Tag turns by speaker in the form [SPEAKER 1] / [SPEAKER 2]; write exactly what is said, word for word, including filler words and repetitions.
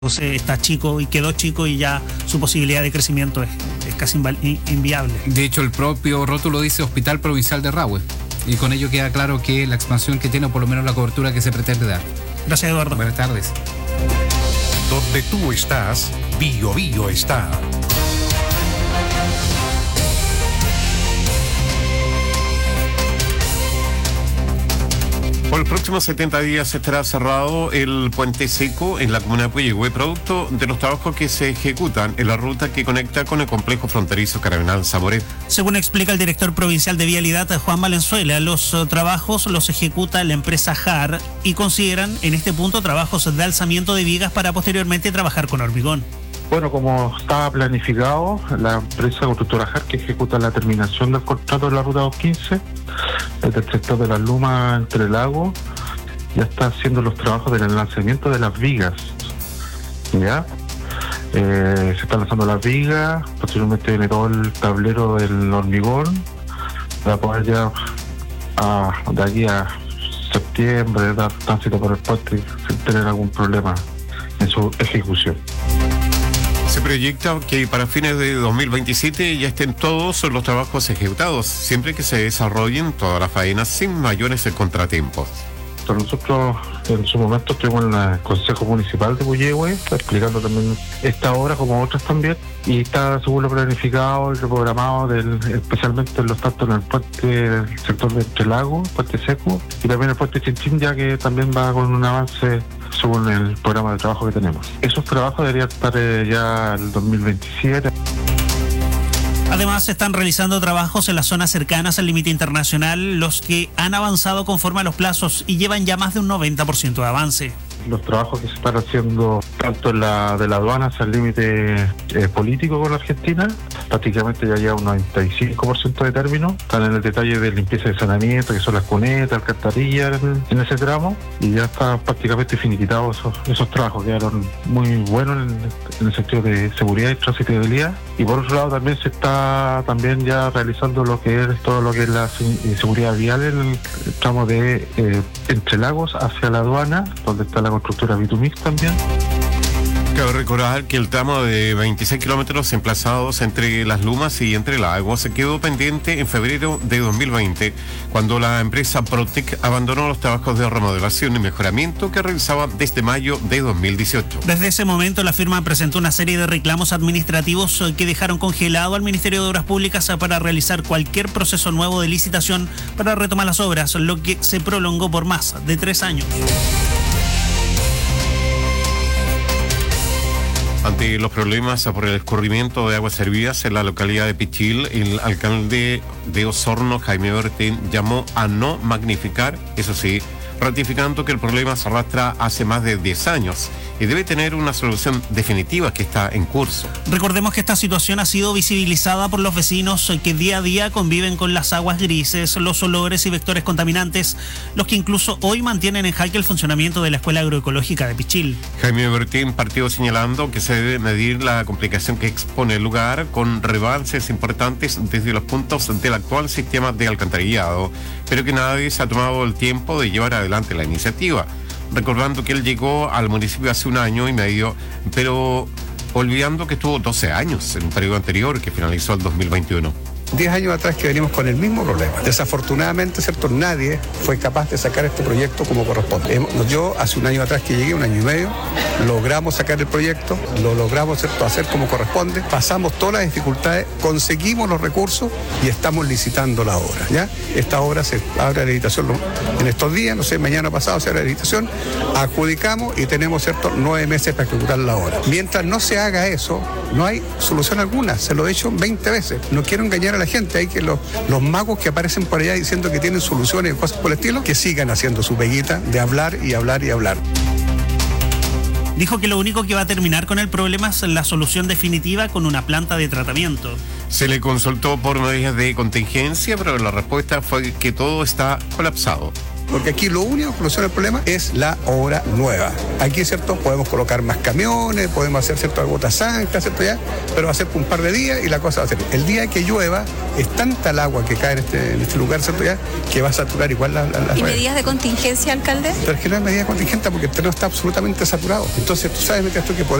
[SPEAKER 1] Entonces está chico y quedó chico y ya su posibilidad de crecimiento es, es casi invi- inviable.
[SPEAKER 2] De hecho, el propio rótulo dice Hospital Provincial de Rahue, y con ello queda claro que la expansión que tiene, o por lo menos la cobertura que se pretende dar.
[SPEAKER 1] Gracias, Eduardo.
[SPEAKER 2] Buenas tardes.
[SPEAKER 3] Donde tú estás, Bio Bio está.
[SPEAKER 4] Por los próximos setenta días estará cerrado el puente seco en la comuna de Puyehue, producto de los trabajos que se ejecutan en la ruta que conecta con el complejo fronterizo Carabinas-Zamoré.
[SPEAKER 1] Según explica el director provincial de Vialidad, Juan Valenzuela, los uh, trabajos los ejecuta la empresa J A R y consideran en este punto trabajos de alzamiento de vigas para posteriormente trabajar con hormigón.
[SPEAKER 5] Bueno, como estaba planificado, la empresa constructora J A R, que ejecuta la terminación del contrato de la ruta doscientos quince, desde el sector de las Lumas entre Lagos, ya está haciendo los trabajos del lanzamiento de las vigas. ¿Ya? Eh, se están lanzando las vigas, posteriormente viene todo el tablero del hormigón, para poder ya a, de aquí a septiembre dar tránsito por el puente sin tener algún problema en su ejecución.
[SPEAKER 4] Se proyecta que para fines de dos mil veintisiete ya estén todos los trabajos ejecutados, siempre que se desarrollen todas las faenas sin mayores contratiempos.
[SPEAKER 5] Nosotros en su momento estuvimos en el Consejo Municipal de Puyehue explicando también esta obra como otras también, y está según lo planificado y lo programado del, especialmente en los tanto en el puente del sector de Entrelagos, puente seco, y también el puente Chinchín, ya que también va con un avance según el programa de trabajo que tenemos. Esos trabajos deberían estar eh, ya el dos mil veintisiete.
[SPEAKER 1] Además, se están realizando trabajos en las zonas cercanas al límite internacional, los que han avanzado conforme a los plazos y llevan ya más de un noventa por ciento de avance.
[SPEAKER 5] Los trabajos que se están haciendo tanto en la de la aduana hacia el límite eh, político con la Argentina, prácticamente ya lleva un noventa y cinco por ciento de término. Están en el detalle de limpieza y saneamiento, que son las cunetas, alcantarillas en, en ese tramo, y ya está prácticamente finiquitados esos, esos trabajos. Quedaron muy buenos en, en el sentido de seguridad y transitabilidad. Y por otro lado también se está también ya realizando lo que es todo lo que es la seguridad vial en el tramo de eh, Entrelagos hacia la aduana, donde está la constructora Bitumix también.
[SPEAKER 4] Cabe recordar que el tramo de veintiséis kilómetros emplazados entre Las Lumas y Entre Lagos se quedó pendiente en febrero de dos mil veinte, cuando la empresa Protec abandonó los trabajos de remodelación y mejoramiento que realizaba desde mayo de dos mil dieciocho.
[SPEAKER 1] Desde ese momento, la firma presentó una serie de reclamos administrativos que dejaron congelado al Ministerio de Obras Públicas para realizar cualquier proceso nuevo de licitación para retomar las obras, lo que se prolongó por más de tres años.
[SPEAKER 4] Ante los problemas por el escurrimiento de aguas servidas en la localidad de Pichil, el alcalde de Osorno, Jaime Bertín, llamó a no magnificar, eso sí, ratificando que el problema se arrastra hace más de diez años y debe tener una solución definitiva que está en curso.
[SPEAKER 1] Recordemos que esta situación ha sido visibilizada por los vecinos que día a día conviven con las aguas grises, los olores y vectores contaminantes, los que incluso hoy mantienen en jaque el funcionamiento de la Escuela Agroecológica de Pichil.
[SPEAKER 4] Jaime Bertín partió señalando que se debe medir la complicación que expone el lugar con revances importantes desde los puntos del actual sistema de alcantarillado, pero que nadie se ha tomado el tiempo de llevar adelante la iniciativa. Recordando que él llegó al municipio hace un año y medio, pero olvidando que estuvo doce años en un periodo anterior que finalizó el dos mil veintiuno.
[SPEAKER 6] Diez años atrás que venimos con el mismo problema. Desafortunadamente, ¿cierto?, nadie fue capaz de sacar este proyecto como corresponde. Yo, hace un año atrás que llegué, un año y medio, logramos sacar el proyecto, lo logramos, ¿cierto?, hacer como corresponde, pasamos todas las dificultades, conseguimos los recursos y estamos licitando la obra, ¿ya? Esta obra se abre la licitación en estos días, no sé, mañana pasado se abre la licitación, adjudicamos y tenemos, ¿cierto?, nueve meses para ejecutar la obra. Mientras no se haga eso, no hay solución alguna, se lo he dicho veinte veces. No quiero engañar a la gente, hay que los, los magos que aparecen por allá diciendo que tienen soluciones y cosas por el estilo, que sigan haciendo su peguita de hablar y hablar y hablar.
[SPEAKER 1] Dijo que lo único que va a terminar con el problema es la solución definitiva con una planta de tratamiento.
[SPEAKER 4] Se le consultó por medidas de contingencia, pero la respuesta fue que todo está colapsado.
[SPEAKER 6] porque aquí lo único que soluciona el problema es la obra nueva. Aquí, ¿cierto? Podemos colocar más camiones, podemos hacer, ¿cierto?, algunas zanjas, ¿cierto? Ya, pero va a ser por un par de días y la cosa va a ser. El día que llueva, es tanta el agua que cae en este, en este lugar, ¿cierto? Ya, que va a saturar igual las la, la
[SPEAKER 7] ¿Y
[SPEAKER 6] redes.
[SPEAKER 7] medidas de contingencia, alcalde?
[SPEAKER 6] Pero es que no hay medida contingente porque el terreno está absolutamente saturado. Entonces, tú sabes, Mientras tú que